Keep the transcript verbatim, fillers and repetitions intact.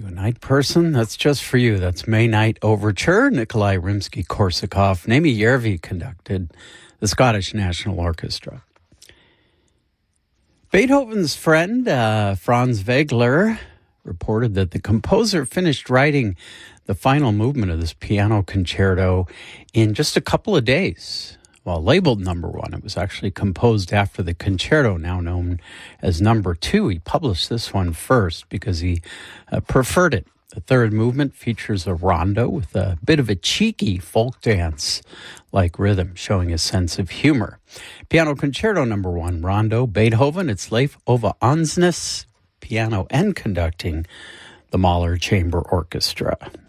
You a night person? That's just for you. That's May Night Overture. Nikolai Rimsky-Korsakov. Naimi Järvi conducted the Scottish National Orchestra. Beethoven's friend, uh, Franz Wegler, reported that the composer finished writing the final movement of this piano concerto in just a couple of days. Well, labeled number one, it was actually composed after the concerto, now known as number two. He published this one first because he uh, preferred it. The third movement features a rondo with a bit of a cheeky folk dance-like rhythm, showing a sense of humor. Piano Concerto number one, Rondo, Beethoven, it's Leif Ove Andsnes, piano and conducting the Mahler Chamber Orchestra.